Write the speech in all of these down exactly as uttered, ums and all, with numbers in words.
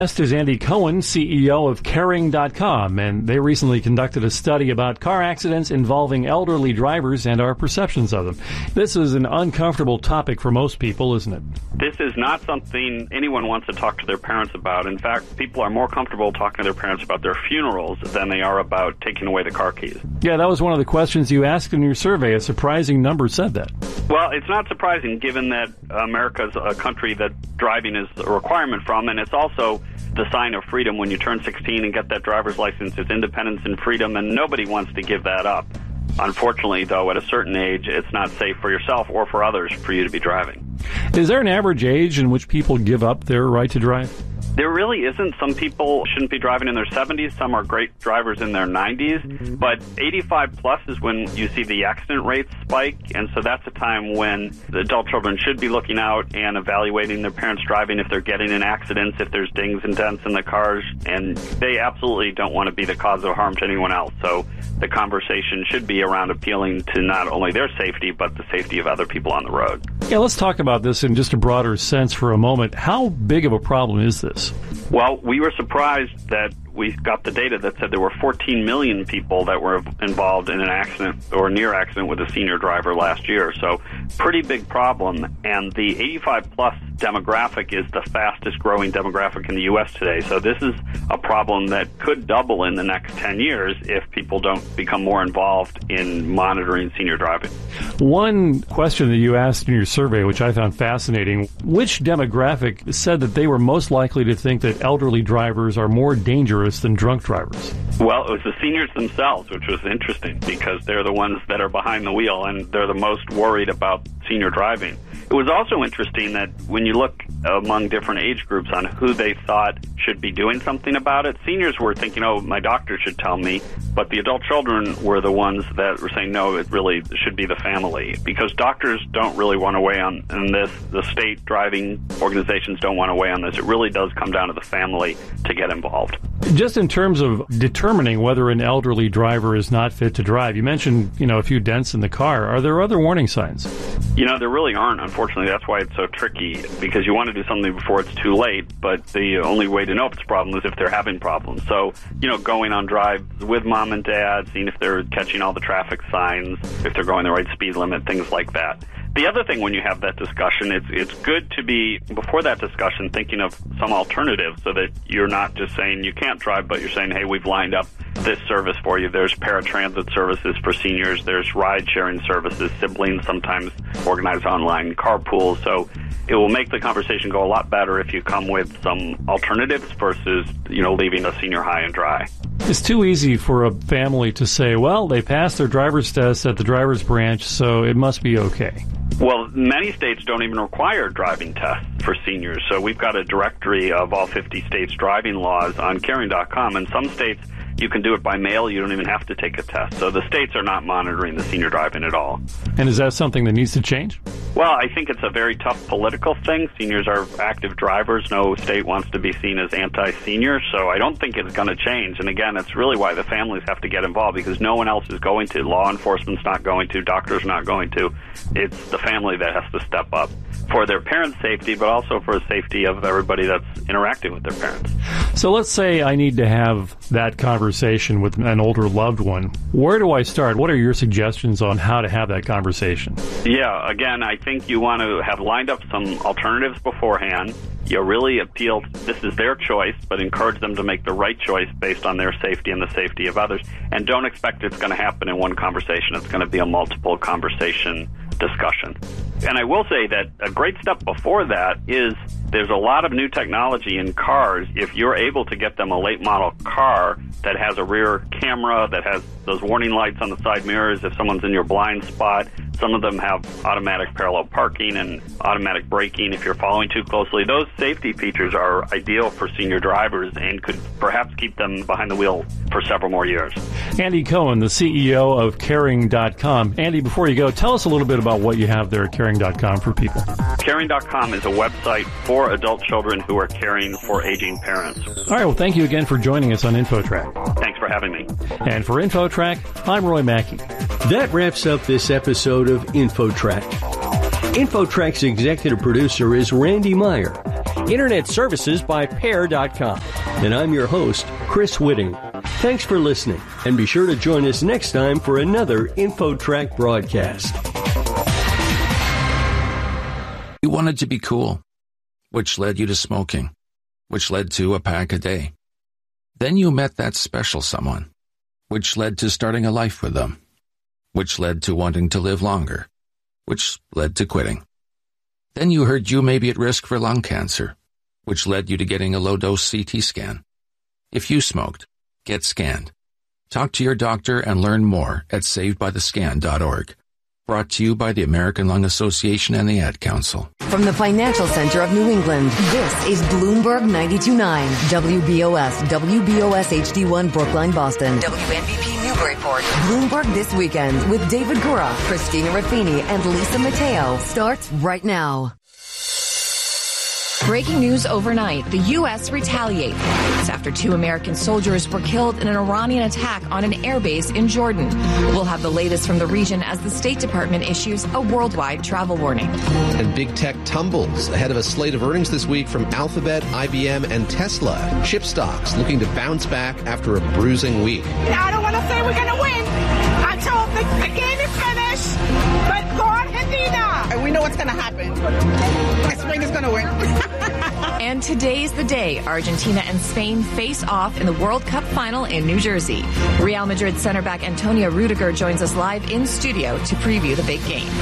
Next is Andy Cohen, C E O of Caring dot com, and they recently conducted a study about car accidents involving elderly drivers and our perceptions of them. This is an uncomfortable topic for most people, isn't it? This is not something anyone wants to talk to their parents about. In fact, people are more comfortable talking to their parents about their funerals than they are about taking away the car keys. Yeah, that was one of the questions you asked in your survey. A surprising number said that. Well, it's not surprising given that America's a country that driving is a requirement from, and it's also the sign of freedom. When you turn sixteen and get that driver's license, it's independence and freedom, and nobody wants to give that up. Unfortunately, though, at a certain age, it's not safe for yourself or for others for you to be driving. Is there an average age in which people give up their right to drive? There really isn't. Some people shouldn't be driving in their seventies. Some are great drivers in their nineties. But eighty-five plus is when you see the accident rates spike. And so that's a time when the adult children should be looking out and evaluating their parents' driving if they're getting in accidents, if there's dings and dents in the cars. And they absolutely don't want to be the cause of harm to anyone else. So the conversation should be around appealing to not only their safety, but the safety of other people on the road. Yeah, let's talk about this in just a broader sense for a moment. How big of a problem is this? Well, we were surprised that we got the data that said there were fourteen million people that were involved in an accident or near accident with a senior driver last year. So pretty big problem. And the eighty-five plus demographic is the fastest growing demographic in the U S today. So this is a problem that could double in the next ten years if people don't become more involved in monitoring senior driving. One question that you asked in your survey, which I found fascinating, which demographic said that they were most likely to think that elderly drivers are more dangerous than drunk drivers? Well, it was the seniors themselves, which was interesting because they're the ones that are behind the wheel and they're the most worried about senior driving. It was also interesting that when you look among different age groups on who they thought should be doing something about it, seniors were thinking, oh, my doctor should tell me, but the adult children were the ones that were saying, no, it really should be the family, because doctors don't really want to weigh on, on this. The state driving organizations don't want to weigh on this. It really does come down to the family to get involved. Just in terms of determining whether an elderly driver is not fit to drive, you mentioned, you know, a few dents in the car. Are there other warning signs? You know, there really aren't, unfortunately. That's why it's so tricky, because you want to do something before it's too late, but the only way to know if it's a problem is if they're having problems. So, you know, going on drives with mom and dad, seeing if they're catching all the traffic signs, if they're going the right speed limit, things like that. The other thing when you have that discussion, it's it's good to be, before that discussion, thinking of some alternatives so that you're not just saying you can't drive, but you're saying, hey, we've lined up this service for you. There's paratransit services for seniors. There's ride-sharing services. Siblings sometimes organize online carpools. So it will make the conversation go a lot better if you come with some alternatives versus, you know, leaving a senior high and dry. It's too easy for a family to say, well, they passed their driver's test at the driver's branch, so it must be okay. Well, many states don't even require driving tests for seniors. So we've got a directory of all fifty states' driving laws on Caring dot com. In some states, you can do it by mail. You don't even have to take a test. So the states are not monitoring the senior driving at all. And is that something that needs to change? Well, I think it's a very tough political thing. Seniors are active drivers. No state wants to be seen as anti-senior, so I don't think it's going to change. And again, it's really why the families have to get involved, because no one else is going to. Law enforcement's not going to. Doctors not going to. It's the family that has to step up for their parents' safety, but also for the safety of everybody that's interacting with their parents. So let's say I need to have that conversation with an older loved one. Where do I start? What are your suggestions on how to have that conversation? Yeah, again, I think you want to have lined up some alternatives beforehand. You really appeal, this is their choice, but encourage them to make the right choice based on their safety and the safety of others. And don't expect it's going to happen in one conversation. It's going to be a multiple conversation discussion. And I will say that a great step before that is there's a lot of new technology in cars. If you're able to get them a late model car that has a rear camera, that has those warning lights on the side mirrors if someone's in your blind spot, some of them have automatic parallel parking and automatic braking if you're following too closely. Those safety features are ideal for senior drivers and could perhaps keep them behind the wheel for several more years. Andy Cohen, the C E O of Caring dot com. Andy, before you go, tell us a little bit about what you have there at Caring dot com for people. Caring dot com is a website for adult children who are caring for aging parents. All right, well, thank you again for joining us on InfoTrack. Thanks for having me. And for InfoTrack, I'm Roy Mackey. That wraps up this episode of InfoTrack. InfoTrack's executive producer is Randy Meyer. Internet services by Pair dot com. And I'm your host, Chris Whitting. Thanks for listening, and be sure to join us next time for another InfoTrack broadcast. You wanted to be cool, which led you to smoking, which led to a pack a day. Then you met that special someone, which led to starting a life with them, which led to wanting to live longer, which led to quitting. Then you heard you may be at risk for lung cancer, which led you to getting a low-dose C T scan. If you smoked, get scanned. Talk to your doctor and learn more at saved by the scan dot org. Brought to you by the American Lung Association and the Ad Council. From the financial center of New England, this is Bloomberg ninety-two point nine, W B O S, W B O S H D one, Brookline, Boston, W N B P Newburyport. Bloomberg This Weekend with David Gura, Christina Raffini, and Lisa Mateo starts right now. Breaking news overnight. The U S retaliates after two American soldiers were killed in an Iranian attack on an airbase in Jordan. We'll have the latest from the region as the State Department issues a worldwide travel warning. And big tech tumbles ahead of a slate of earnings this week from Alphabet, I B M, and Tesla. Chip stocks looking to bounce back after a bruising week. I don't want to say we're going to win until the, the game is finished, but go Argentina. And we know what's going to happen. Spain is going to win. And today's the day Argentina and Spain face off in the World Cup final in New Jersey. Real Madrid center back Antonio Rudiger joins us live in studio to preview the big game.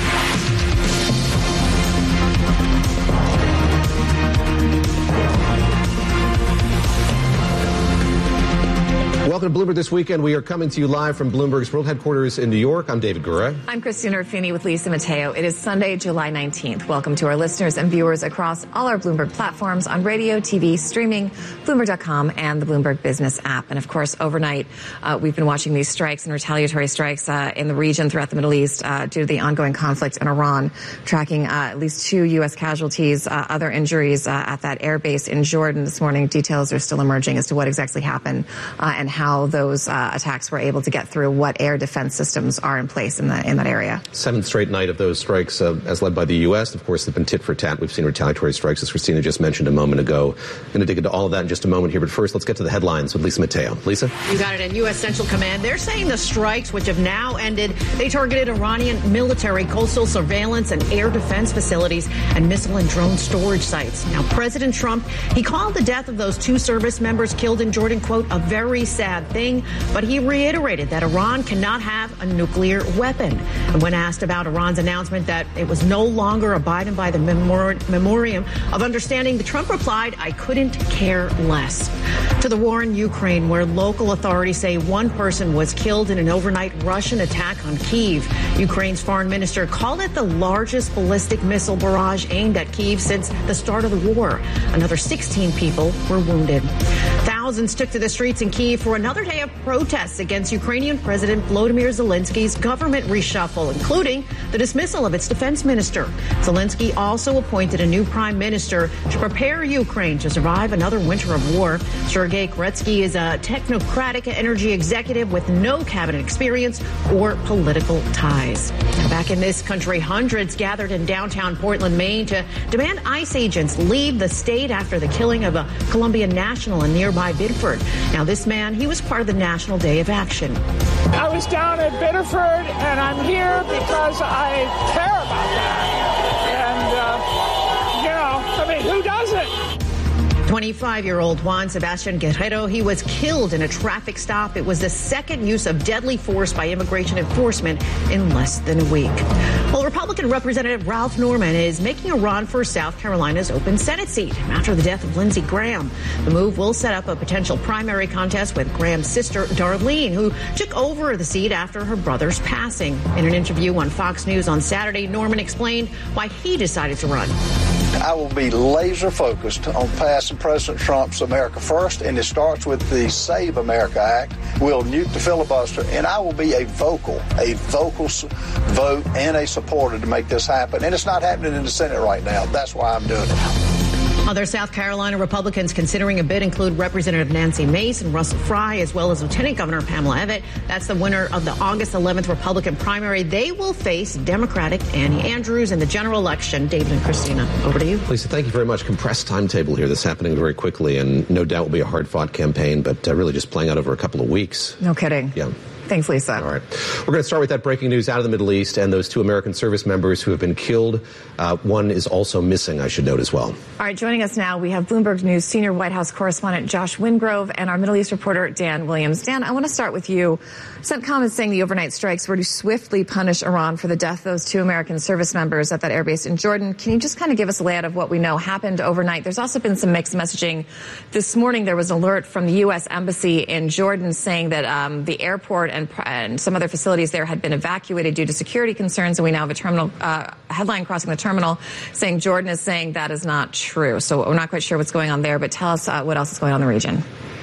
Welcome to Bloomberg This Weekend. We are coming to you live from Bloomberg's world headquarters in New York. I'm David Gura. I'm Christina Raffini with Lisa Mateo. It is Sunday, July nineteenth. Welcome to our listeners and viewers across all our Bloomberg platforms on radio, T V, streaming, Bloomberg dot com, and the Bloomberg Business app. And, of course, overnight, uh, we've been watching these strikes and retaliatory strikes uh, in the region throughout the Middle East uh, due to the ongoing conflict in Iran, tracking uh, at least two U S casualties, uh, other injuries uh, at that air base in Jordan this morning. Details are still emerging as to what exactly happened uh, and how how those uh, attacks were able to get through, what air defense systems are in place in, the, in that area. Seventh straight night of those strikes uh, as led by the U S. Of course, they've been tit for tat. We've seen retaliatory strikes, as Christina just mentioned a moment ago. Going to dig into all of that in just a moment here. But first, let's get to the headlines with Lisa Mateo. Lisa? You got it. And U S Central Command, they're saying the strikes, which have now ended, they targeted Iranian military, coastal surveillance, and air defense facilities and missile and drone storage sites. Now, President Trump, he called the death of those two service members killed in Jordan, quote, a very sad thing. But he reiterated that Iran cannot have a nuclear weapon. And when asked about Iran's announcement that it was no longer abiding by the memor- memorandum of understanding, the Trump replied, I couldn't care less. To the war in Ukraine, where local authorities say one person was killed in an overnight Russian attack on Kyiv. Ukraine's foreign minister called it the largest ballistic missile barrage aimed at Kyiv since the start of the war. Another sixteen people were wounded. Thousands took to the streets in Kyiv for another day of protests against Ukrainian President Volodymyr Zelensky's government reshuffle, including the dismissal of its defense minister. Zelensky also appointed a new prime minister to prepare Ukraine to survive another winter of war. Sergei Kretsky is a technocratic energy executive with no cabinet experience or political ties. Back in this country, hundreds gathered in downtown Portland, Maine to demand ICE agents leave the state after the killing of a Colombian national in nearby Biddeford. Now, this man, he was part of the National Day of Action. I was down at Biddeford, and I'm here because I care about that. And, uh, you know, I mean, who doesn't? twenty-five-year-old Juan Sebastian Guerrero, he was killed in a traffic stop. It was the second use of deadly force by immigration enforcement in less than a week. Well, Republican Representative Ralph Norman is making a run for South Carolina's open Senate seat after the death of Lindsey Graham. The move will set up a potential primary contest with Graham's sister, Darlene, who took over the seat after her brother's passing. In an interview on Fox News on Saturday, Norman explained why he decided to run. I will be laser focused on passing President Trump's America First, and it starts with the Save America Act. We'll nuke the filibuster, and I will be a vocal, a vocal vote and a supporter to make this happen. And it's not happening in the Senate right now. That's why I'm doing it. Other South Carolina Republicans considering a bid include Representative Nancy Mace and Russell Fry, as well as Lieutenant Governor Pamela Evette. That's the winner of the August eleventh Republican primary. They will face Democratic Annie Andrews in the general election. David and Christina, over to you. Lisa, thank you very much. Compressed timetable here. This happening very quickly, and no doubt will be a hard-fought campaign, but uh, really just playing out over a couple of weeks. No kidding. Yeah. Thanks, Lisa. All right. We're going to start with that breaking news out of the Middle East and those two American service members who have been killed. Uh, one is also missing, I should note as well. All right, joining us now, we have Bloomberg News senior White House correspondent Josh Wingrove and our Middle East reporter Dan Williams. Dan, I want to start with you. CENTCOM is saying the overnight strikes were to swiftly punish Iran for the death of those two American service members at that airbase in Jordan. Can you just kind of give us a layout of what we know happened overnight? There's also been some mixed messaging. This morning, there was an alert from the U S Embassy in Jordan saying that um, the airport and, and some other facilities there had been evacuated due to security concerns, and we now have a terminal uh, headline crossing the terminal saying Jordan is saying that is not true. So we're not quite sure what's going on there, but tell us uh, what else is going on in the region.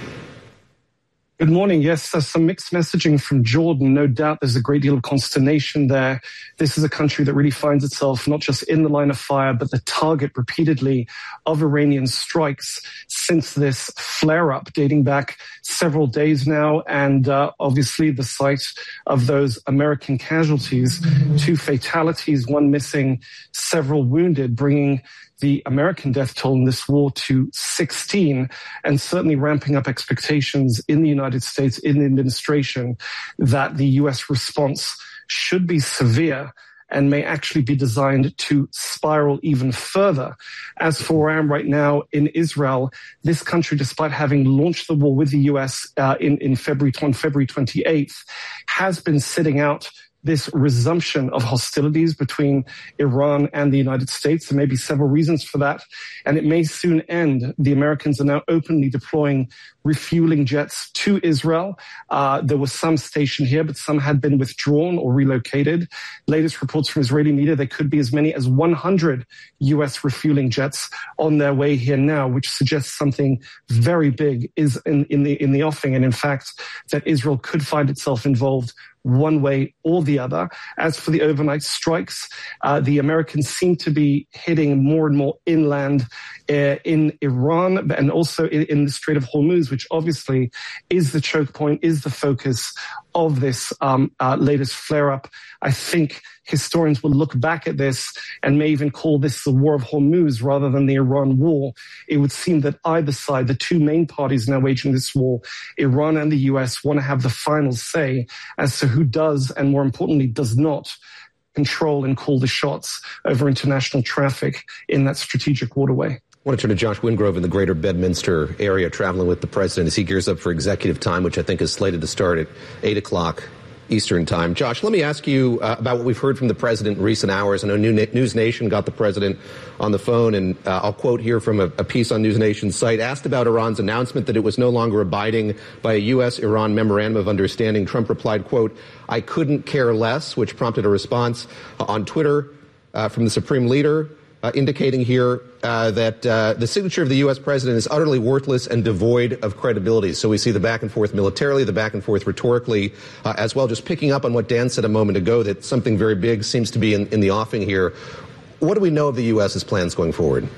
Good morning. Yes, there's some mixed messaging from Jordan. No doubt there's a great deal of consternation there. This is a country that really finds itself not just in the line of fire, but the target repeatedly of Iranian strikes since this flare-up dating back several days now. And uh, obviously the site of those American casualties, two fatalities, one missing, several wounded, bringing the American death toll in this war to sixteen, and certainly ramping up expectations in the United States, in the administration, that the U S response should be severe and may actually be designed to spiral even further. As for where I am right now in Israel, this country, despite having launched the war with the U S uh, in, in February, on February twenty-eighth, has been sitting out this resumption of hostilities between Iran and the United States. There may be several reasons for that, and it may soon end. The Americans are now openly deploying refueling jets to Israel. Uh, there was some stationed here, but some had been withdrawn or relocated. Latest reports from Israeli media, there could be as many as one hundred U S refueling jets on their way here now, which suggests something very big is in, in the in the offing, and in fact, that Israel could find itself involved one way or the other. As for the overnight strikes, uh, the Americans seem to be hitting more and more inland uh, in Iran and also in, in the Strait of Hormuz, which obviously is the choke point, is the focus of this um, uh, latest flare-up. I think historians will look back at this and may even call this the War of Hormuz rather than the Iran war. It would seem that either side, the two main parties now waging this war, Iran and the U S, want to have the final say as to who does, and more importantly, does not control and call the shots over international traffic in that strategic waterway. I want to turn to Josh Wingrove in the greater Bedminster area, traveling with the president as he gears up for executive time, which I think is slated to start at eight o'clock Eastern time. Josh, let me ask you uh, about what we've heard from the president in recent hours. I know News Nation got the president on the phone, and uh, I'll quote here from a, a piece on News Nation's site. Asked about Iran's announcement that it was no longer abiding by a U S Iran memorandum of understanding, Trump replied, quote, "I couldn't care less," which prompted a response uh, on Twitter uh, from the Supreme Leader, Uh, indicating here uh, that uh, the signature of the U S president is utterly worthless and devoid of credibility. So we see the back and forth militarily, the back and forth rhetorically, uh, as well. Just picking up on what Dan said a moment ago, that something very big seems to be in, in the offing here. What do we know of the US's plans going forward?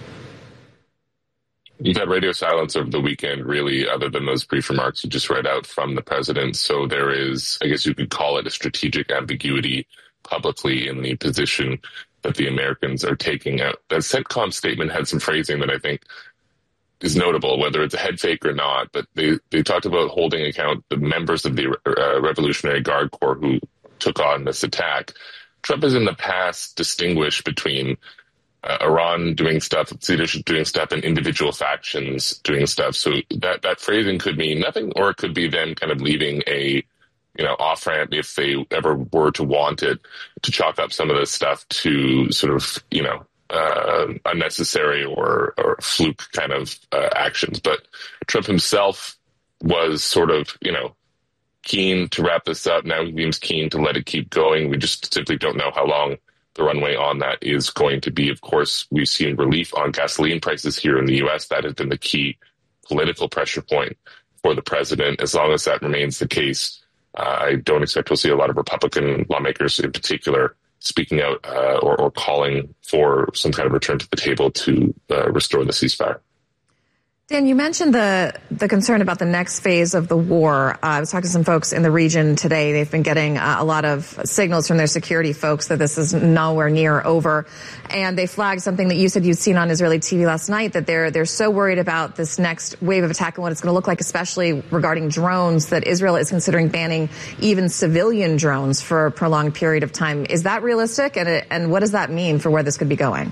You've had radio silence over the weekend, really, other than those brief remarks you just read out from the president. So there is, I guess you could call it a strategic ambiguity publicly in the position that the Americans are taking out. The CENTCOM statement had some phrasing that I think is notable, whether it's a head fake or not, but they, they talked about holding account the members of the uh, Revolutionary Guard Corps who took on this attack. Trump has in the past distinguished between uh, Iran doing stuff, its leadership doing stuff, and individual factions doing stuff. So that, that phrasing could mean nothing, or it could be them kind of leaving a you know, off-ramp, if they ever were to want it, to chalk up some of this stuff to sort of, you know, uh, unnecessary or, or fluke kind of uh, actions. But Trump himself was sort of, you know, keen to wrap this up. Now he seems keen to let it keep going. We just simply don't know how long the runway on that is going to be. Of course, we've seen relief on gasoline prices here in the U S. That has been the key political pressure point for the president. As long as that remains the case, Uh, I don't expect we'll see a lot of Republican lawmakers in particular speaking out uh, or, or calling for some kind of return to the table to uh, restore the ceasefire. Dan, you mentioned the the concern about the next phase of the war. Uh, I was talking to some folks in the region today. They've been getting uh, a lot of signals from their security folks that this is nowhere near over. And they flagged something that you said you'd seen on Israeli T V last night, that they're they're so worried about this next wave of attack and what it's going to look like, especially regarding drones, that Israel is considering banning even civilian drones for a prolonged period of time. Is that realistic? And, and what does that mean for where this could be going?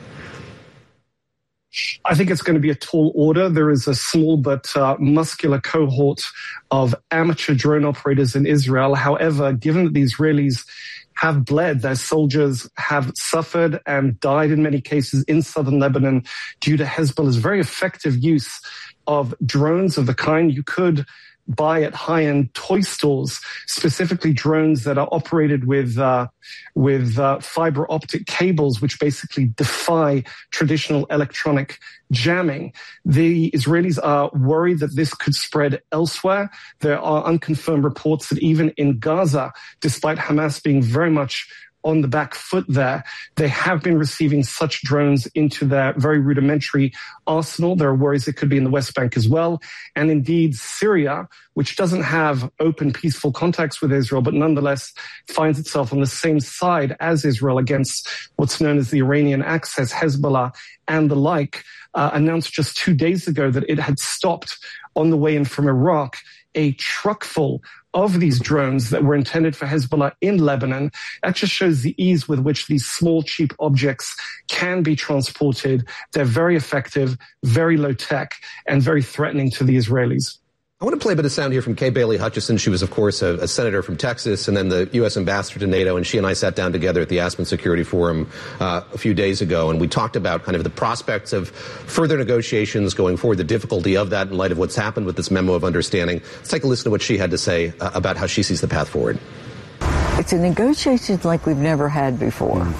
I think it's going to be a tall order. There is a small but uh, muscular cohort of amateur drone operators in Israel. However, given that the Israelis have bled, their soldiers have suffered and died in many cases in southern Lebanon due to Hezbollah's very effective use of drones of the kind you could buy at high-end toy stores, specifically drones that are operated with uh, with uh, fiber optic cables, which basically defy traditional electronic jamming. The Israelis are worried that this could spread elsewhere. There are unconfirmed reports that even in Gaza, despite Hamas being very much on the back foot there, they have been receiving such drones into their very rudimentary arsenal. There are worries it could be in the West Bank as well. And indeed, Syria, which doesn't have open, peaceful contacts with Israel, but nonetheless finds itself on the same side as Israel against what's known as the Iranian Axis, Hezbollah, and the like, uh, announced just two days ago that it had stopped on the way in from Iraq a truck full of these drones that were intended for Hezbollah in Lebanon. That just shows the ease with which these small, cheap objects can be transported. They're very effective, very low tech, and very threatening to the Israelis. I want to play a bit of sound here from Kay Bailey Hutchison. She was, of course, a, a senator from Texas and then the U S ambassador to NATO, and she and I sat down together at the Aspen Security Forum uh, a few days ago, and we talked about kind of the prospects of further negotiations going forward, the difficulty of that in light of what's happened with this memo of understanding. Let's take a listen to what she had to say uh, about how she sees the path forward. It's a negotiation like we've never had before, mm.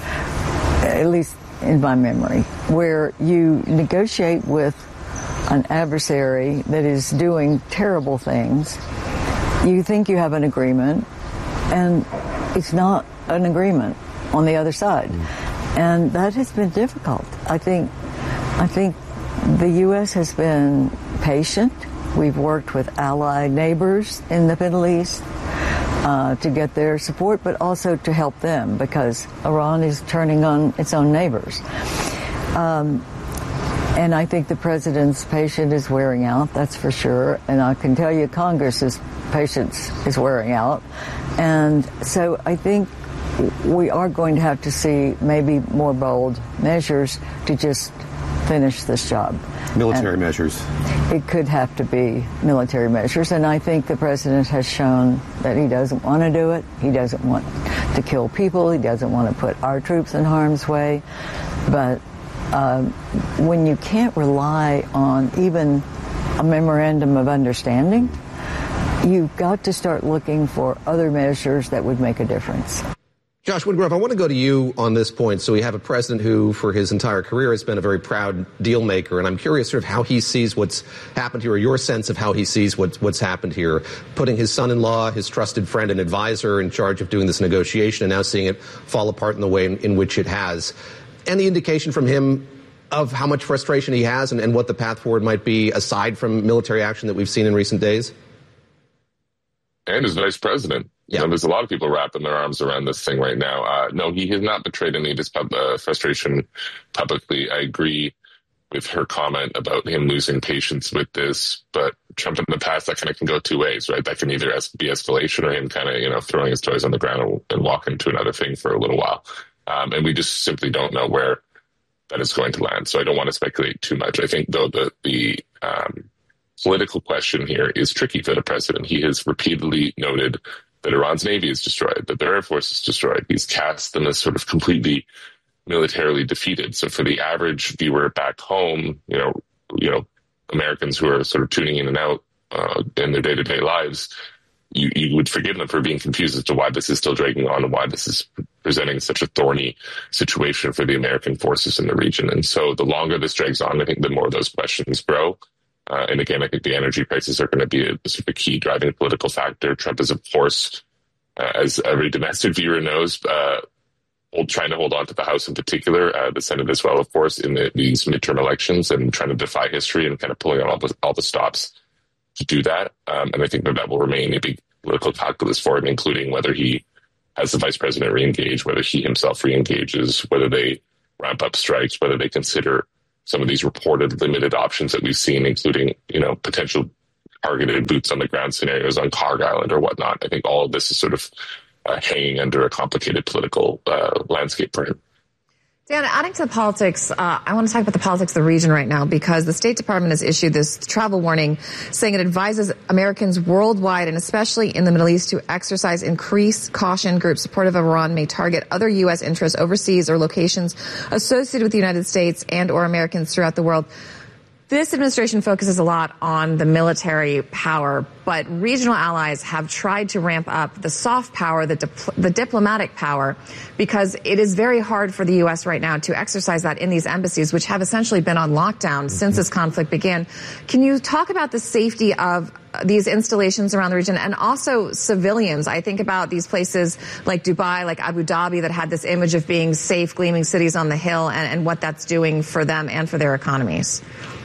at least in my memory, where you negotiate with an adversary that is doing terrible things. You think you have an agreement, and it's not an agreement on the other side. Mm. And that has been difficult. I think, I think the U S has been patient. We've worked with allied neighbors in the Middle East uh, to get their support, but also to help them, because Iran is turning on its own neighbors. Um, And I think the president's patience is wearing out, that's for sure. And I can tell you Congress's patience is wearing out. And so I think we are going to have to see maybe more bold measures to just finish this job. Military and measures. It could have to be military measures. And I think the president has shown that he doesn't want to do it. He doesn't want to kill people. He doesn't want to put our troops in harm's way. But Um, when you can't rely on even a memorandum of understanding, you've got to start looking for other measures that would make a difference. Josh Wingrove, I want to go to you on this point. So we have a president who, for his entire career, has been a very proud deal maker, and I'm curious sort of how he sees what's happened here, or your sense of how he sees what's, what's happened here, putting his son-in-law, his trusted friend and advisor, in charge of doing this negotiation, and now seeing it fall apart in the way in, in which it has. Any indication from him of how much frustration he has and, and what the path forward might be aside from military action that we've seen in recent days? And as vice president. Yeah. You know, there's a lot of people wrapping their arms around this thing right now. Uh, no, he has not betrayed any of his pub- uh, frustration publicly. I agree with her comment about him losing patience with this, but Trump in the past, that kind of can go two ways, right? That can either es- be escalation or him kind of, you know, throwing his toys on the ground and, and walking to another thing for a little while. Um, and we just simply don't know where that is going to land. So I don't want to speculate too much. I think, though, the, the um, political question here is tricky for the president. He has repeatedly noted that Iran's Navy is destroyed, that their Air Force is destroyed. He's cast them as sort of completely militarily defeated. So for the average viewer back home, you know, you know, Americans who are sort of tuning in and out uh, in their day-to-day lives, You, you would forgive them for being confused as to why this is still dragging on and why this is presenting such a thorny situation for the American forces in the region. And so the longer this drags on, I think the more those questions grow. Uh, and again, I think the energy prices are going to be a, a sort of key driving political factor. Trump is, of course, uh, as every domestic viewer knows, uh, hold, trying to hold on to the House in particular, uh, the Senate as well, of course, in the, these midterm elections, and trying to defy history and kind of pulling on all the, all the stops to do that. Um, and I think that that will remain a big political calculus for him, including whether he has the vice president re-engage, whether he himself re-engages, whether they ramp up strikes, whether they consider some of these reported limited options that we've seen, including, you know, potential targeted boots on the ground scenarios on Karg Island or whatnot. I think all of this is sort of uh, hanging under a complicated political uh, landscape for him. Dan, adding to the politics, uh, I want to talk about the politics of the region right now, because the State Department has issued this travel warning saying it advises Americans worldwide, and especially in the Middle East, to exercise increased caution. Groups supportive of Iran may target other U S interests overseas or locations associated with the United States and or Americans throughout the world. This administration focuses a lot on the military power, but regional allies have tried to ramp up the soft power, the, dipl- the diplomatic power, because it is very hard for the U S right now to exercise that in these embassies, which have essentially been on lockdown since this conflict began. Can you talk about the safety of these installations around the region and also civilians? I think about these places like Dubai, like Abu Dhabi, that had this image of being safe, gleaming cities on the hill, and, and what that's doing for them and for their economies.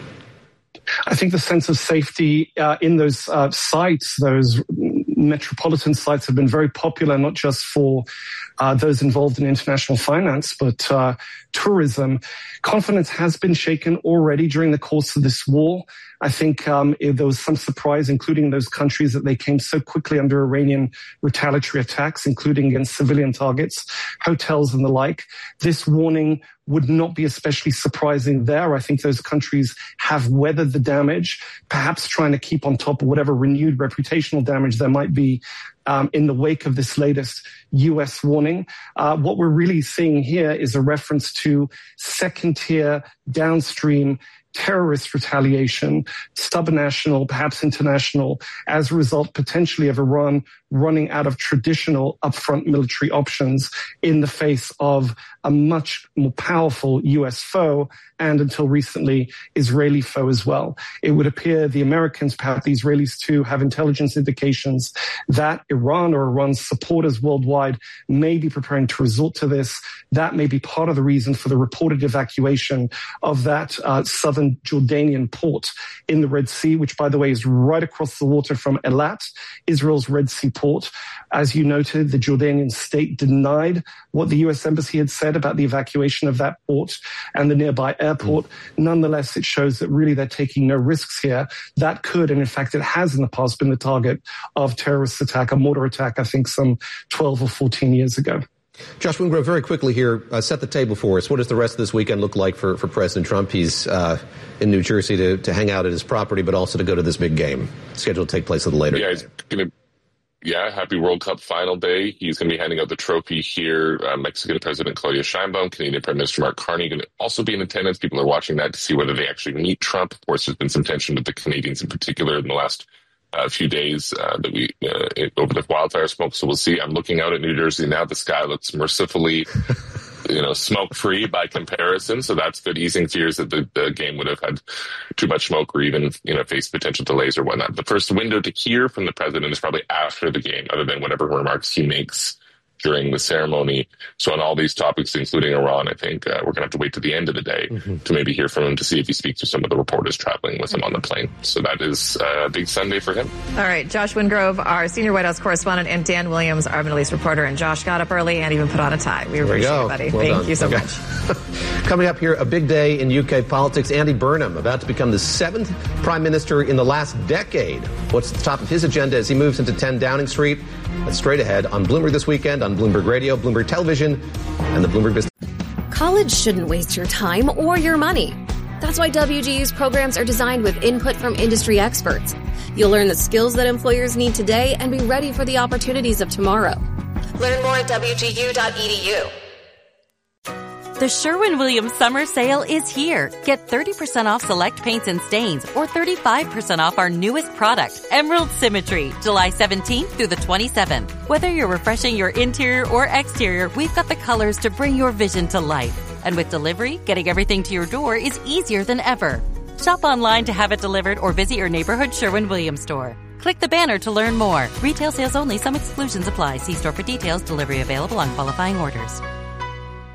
I think the sense of safety uh, in those uh, sites, those metropolitan sites, have been very popular, not just for uh, those involved in international finance, but uh, tourism. Confidence has been shaken already during the course of this war. I think um, there was some surprise, including those countries, that they came so quickly under Iranian retaliatory attacks, including against civilian targets, hotels and the like. This warning would not be especially surprising there. I think those countries have weathered the damage, perhaps trying to keep on top of whatever renewed reputational damage there might be um, in the wake of this latest U S warning. Uh, what we're really seeing here is a reference to second-tier, downstream terrorist retaliation, subnational, perhaps international, as a result potentially of Iran running out of traditional upfront military options in the face of a much more powerful U S foe and, until recently, Israeli foe as well. It would appear the Americans, perhaps the Israelis too, have intelligence indications that Iran or Iran's supporters worldwide may be preparing to resort to this. That may be part of the reason for the reported evacuation of that uh, southern Jordanian port in the Red Sea, which, by the way, is right across the water from Eilat, Israel's Red Sea port. As you noted, the Jordanian state denied what the U S embassy had said about the evacuation of that port and the nearby airport. Mm. Nonetheless, it shows that really they're taking no risks here. That could, and in fact it has in the past, been the target of terrorist attack, a mortar attack, I think some twelve or fourteen years ago. Josh Wingrove, very quickly here, uh, set the table for us. What does the rest of this weekend look like for, for President Trump? He's uh, in New Jersey to, to hang out at his property, but also to go to this big game scheduled to take place a little later. Yeah, he's going to Yeah, happy World Cup final day. He's going to be handing out the trophy here. Uh, Mexican President Claudia Sheinbaum, Canadian Prime Minister Mark Carney going to also be in attendance. People are watching that to see whether they actually meet Trump. Of course, there's been some tension with the Canadians in particular in the last uh, few days uh, that we uh, over the wildfire smoke. So we'll see. I'm looking out at New Jersey now. The sky looks mercifully, you know, smoke-free by comparison. So that's good, easing fears that the, the game would have had too much smoke or even, you know, face potential delays or whatnot. The first window to hear from the president is probably after the game, other than whatever remarks he makes during the ceremony. So on all these topics, including Iran, I think uh, we're going to have to wait to the end of the day mm-hmm. to maybe hear from him, to see if he speaks to some of the reporters traveling with him on the plane. So that is a big Sunday for him. All right. Josh Wingrove, our senior White House correspondent, and Dan Williams, our Middle East reporter. And Josh got up early and even put on a tie. We appreciate it, buddy. Well Thank done. you so okay. much. Coming up here, a big day in U K politics. Andy Burnham about to become the seventh prime minister in the last decade. What's at the top of his agenda as he moves into ten Downing Street? That's straight ahead on Bloomberg This Weekend, on Bloomberg Radio, Bloomberg Television, and the Bloomberg Business. College shouldn't waste your time or your money. That's why W G U's programs are designed with input from industry experts. You'll learn the skills that employers need today and be ready for the opportunities of tomorrow. Learn more at W G U dot E D U. The Sherwin-Williams Summer Sale is here. Get thirty percent off select paints and stains, or thirty-five percent off our newest product, Emerald Symmetry, July seventeenth through the twenty-seventh. Whether you're refreshing your interior or exterior, we've got the colors to bring your vision to life. And with delivery, getting everything to your door is easier than ever. Shop online to have it delivered or visit your neighborhood Sherwin-Williams store. Click the banner to learn more. Retail sales only. Some exclusions apply. See store for details. Delivery available on qualifying orders.